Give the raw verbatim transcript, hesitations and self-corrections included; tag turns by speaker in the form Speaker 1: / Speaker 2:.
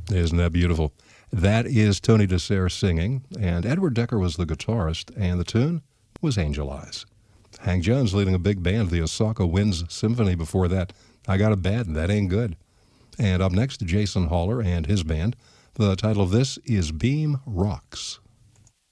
Speaker 1: Isn't that beautiful? That is Tony DeSere singing, and Edward Decker was the guitarist, and the tune was Angel Eyes. Hank Jones leading a big band, the Osaka Winds Symphony before that. I Got a Bad, and That Ain't Good. And up next, Jason Haller and his band. The title of this is Beam Rocks.